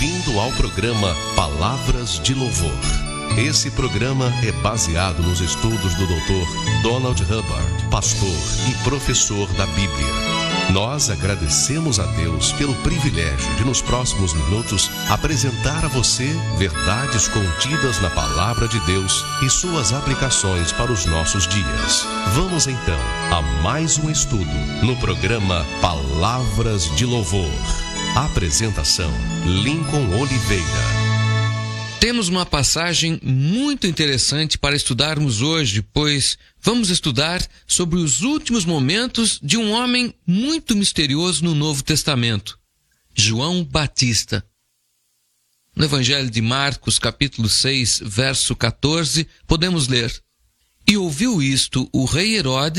Bem-vindo ao programa Palavras de Louvor. Esse programa é baseado nos estudos do Dr. Donald Hubbard, pastor e professor da Bíblia. Nós agradecemos a Deus pelo privilégio de, nos próximos minutos, apresentar a você verdades contidas na Palavra de Deus e suas aplicações para os nossos dias. Vamos então a mais um estudo no programa Palavras de Louvor. Apresentação: Lincoln Oliveira. Temos uma passagem muito interessante para estudarmos hoje, pois vamos estudar sobre os últimos momentos de um homem muito misterioso no Novo Testamento, João Batista. No Evangelho de Marcos, capítulo 6, verso 14, podemos ler: E ouviu isto o rei Herodes,